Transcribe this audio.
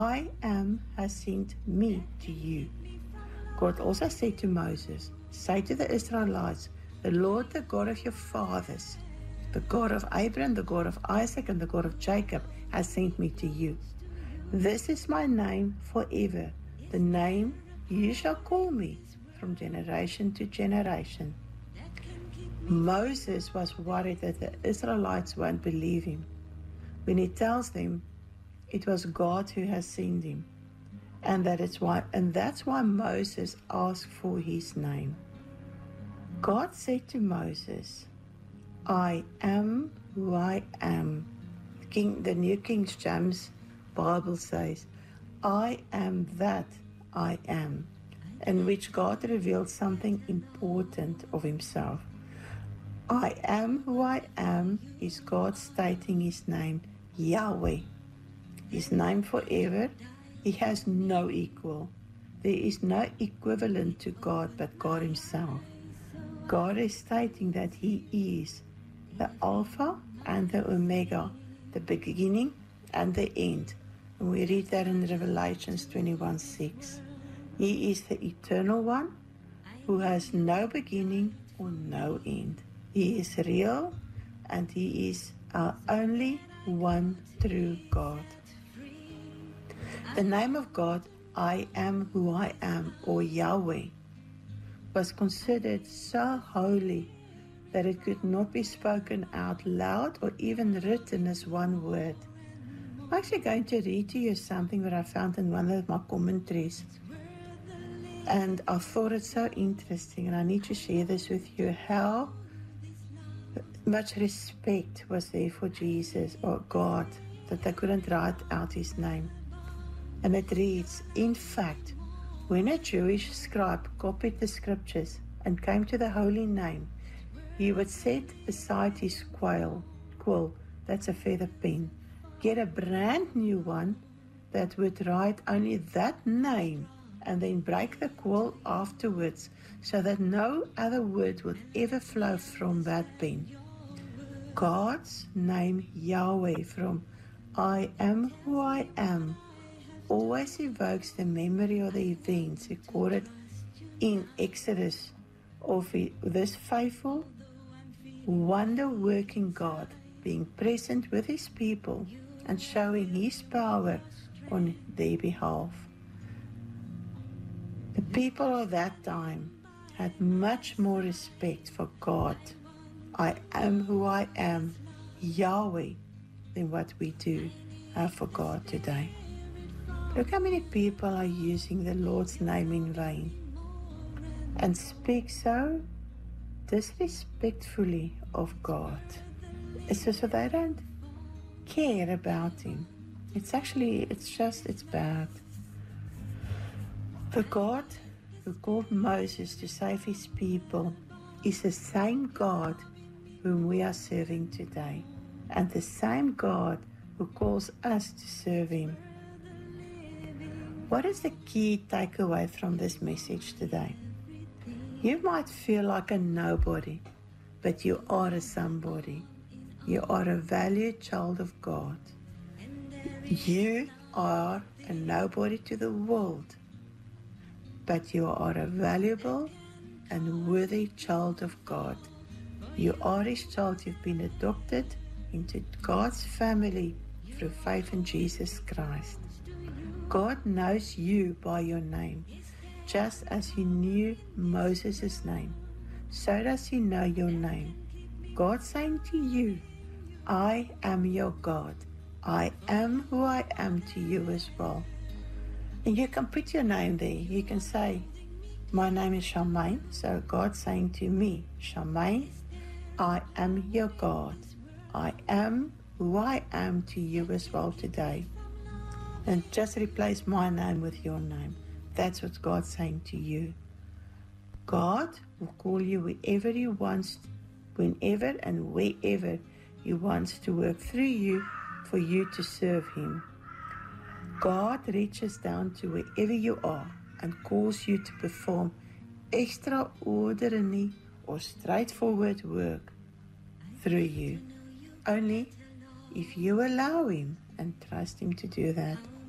I am has sent me to you. God also said to Moses, say to the Israelites, the Lord, the God of your fathers, the God of Abraham, the God of Isaac, and the God of Jacob, has sent me to you. This is my name forever, the name you shall call me from generation to generation. Moses was worried that the Israelites won't believe him when he tells them it was God who has sent him, and that's why Moses asked for his name. God said to Moses, I am who I am. The New King James Bible says, I am that I am, in which God revealed something important of himself. I am who I am is God stating his name, Yahweh. His name forever. He has no equal. There is no equivalent to God but God himself. God is stating that he is the Alpha and the Omega, the beginning and the end. And we read that in Revelations 21:6. He is the eternal one who has no beginning or no end. He is real and he is our only one true God. The name of God, I am who I am, or Yahweh, was considered so holy that it could not be spoken out loud or even written as one word. I'm actually going to read to you something that I found in one of my commentaries. And I thought it so interesting, and I need to share this with you, how much respect was there for Jesus or God that they couldn't write out his name. And it reads, in fact, when a Jewish scribe copied the scriptures and came to the holy name, he would set beside his quill, that's a feather pen, get a brand new one that would write only that name, and then break the quill afterwards so that no other word would ever flow from that pen. God's name, Yahweh, from I am who I am, always evokes the memory of the events recorded in Exodus of this faithful, wonder-working God being present with his people and showing his power on their behalf. The people of that time had much more respect for God, I am who I am, Yahweh, than what we do have for God today. Look how many people are using the Lord's name in vain and speak so disrespectfully of God. It's just so they don't care about him. It's bad. The God who called Moses to save his people is the same God whom we are serving today, and the same God who calls us to serve him. What is the key takeaway from this message today? You might feel like a nobody, but you are a somebody. You are a valued child of God. You are a nobody to the world, but you are a valuable and worthy child of God. You are his child. You've been adopted into God's family through faith in Jesus Christ. God knows you by your name, just as he knew Moses' name. So does he know your name. God saying to you, I am your God. I am who I am to you as well. And you can put your name there. You can say, my name is Charmaine. So God saying to me, Charmaine, I am your God. I am who I am to you as well today. And just replace my name with your name. That's what God's saying to you. God will call you wherever he wants, whenever and wherever he wants to work through you for you to serve him. God reaches down to wherever you are and calls you to perform extraordinary or straightforward work through you. Only if you allow him and trust him to do that.